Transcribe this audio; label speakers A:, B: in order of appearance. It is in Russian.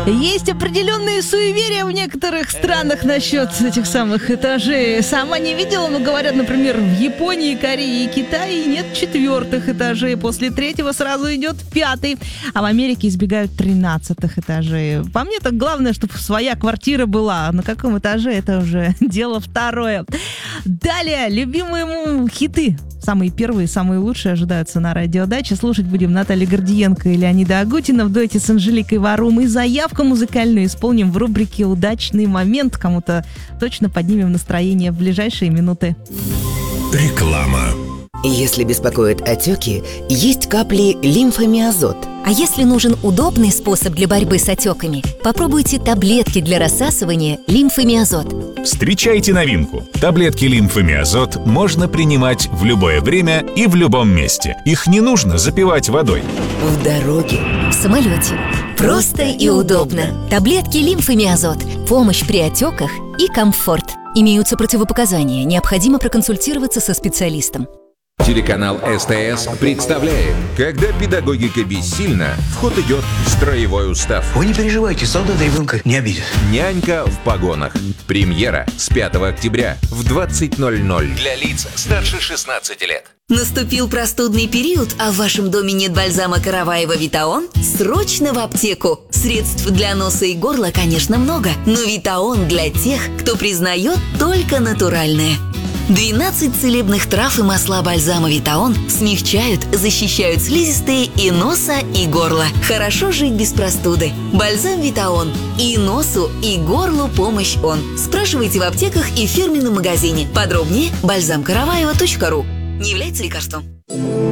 A: Есть определенные суеверия в некоторых странах насчет этих самых этажей. Сама не видела, но говорят, например, в Японии, Корее и Китае нет 4 этажей. После 3 сразу идет 5. А в Америке избегают 13 этажей. По мне так главное, чтобы своя квартира была. На каком этаже, это уже дело второе. Далее, любимые хиты. Самые первые, самые лучшие ожидаются на радиодаче. Слушать будем Наталью Гордиенко и Леонида Агутина в дуэте с Анжеликой Варум. И заявку музыкальную исполним в рубрике «Удачный момент». Кому-то точно поднимем настроение в ближайшие минуты.
B: Реклама.
C: Если беспокоят отеки, есть капли лимфомиазот.
D: А если нужен удобный способ для борьбы с отеками, попробуйте таблетки для рассасывания лимфомиазот.
B: Встречайте новинку. Таблетки лимфомиазот можно принимать в любое время и в любом месте. Их не нужно запивать водой.
C: В дороге,
D: В самолете. Просто и удобно. Таблетки лимфомиазот. Помощь при отеках и комфорт. Имеются противопоказания. Необходимо проконсультироваться со специалистом.
E: Телеканал СТС представляет. Когда педагогика бессильна, в ход идет строевой устав.
F: Вы не переживайте, солдат ребенка не обидит.
E: Нянька в погонах. Премьера с 5 октября в 20:00 для лиц старше 16 лет.
G: Наступил простудный период, а в вашем доме нет бальзама Караваева Витаон? Срочно в аптеку! Средств для носа и горла, конечно, много, но Витаон для тех, кто признает только натуральное. 12 целебных трав и масла бальзама Витаон смягчают, защищают слизистые и носа, и горла. Хорошо жить без простуды. Бальзам Витаон. И носу, и горлу помощь он. Спрашивайте в аптеках и в фирменном магазине. Подробнее бальзамкараваева.ру. Не является лекарством.